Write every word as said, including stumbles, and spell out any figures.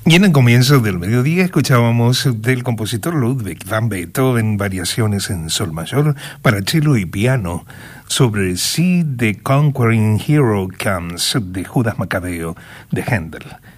Y en el comienzo del mediodía escuchábamos del compositor Ludwig van Beethoven variaciones en sol mayor para cello y piano sobre See the Conquering Hero Comes de Judas Macabeo de Händel.